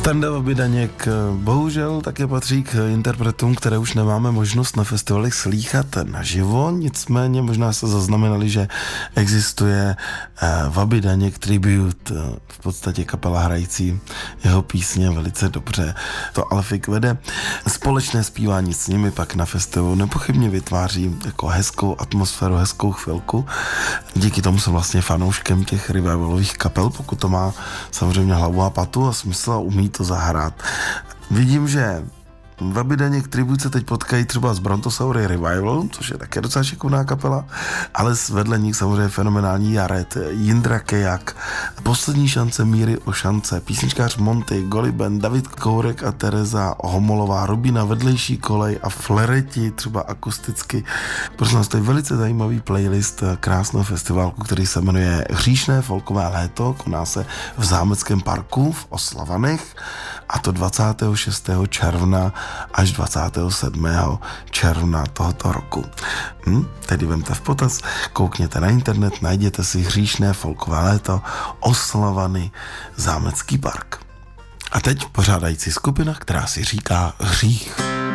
Standa Vabydaněk bohužel také patří k interpretům, které už nemáme možnost na festivalech slýchat naživo, nicméně možná se zaznamenali, že existuje Vabydaněk Tribute, v podstatě kapela hrající jeho písně velice dobře. To Alfik vede. Společné zpívání s nimi pak na festivalu nepochybně vytváří jako hezkou atmosféru, hezkou chvilku. Díky tomu jsem vlastně fanouškem těch revivalových kapel, pokud to má samozřejmě hlavu a patu a smysl a umí to zahrát. Vidím, že Vabydaněk Tribute se teď potkají třeba s Brontosaury Revival, což je také docela šikovná kapela, ale vedle nich samozřejmě fenomenální Jared, Jindra Kejak, Poslední šance Míry o šance, písničkář Monty, Goliben, David Kourek a Tereza Homolová, Rubina Vedlejší kolej a Flereti, třeba akusticky. Prosím vás, to je velice zajímavý playlist krásného festivalku, který se jmenuje Hříšné folkové léto, koná se v Zámeckém parku v Oslavanech, a to 26. června až 27. června tohoto roku. Tedy vemte v potaz, koukněte na internet, najděte si Hříšné folkové léto, Oslavany, Zámecký park. A teď pořádající skupina, která si říká Hřích.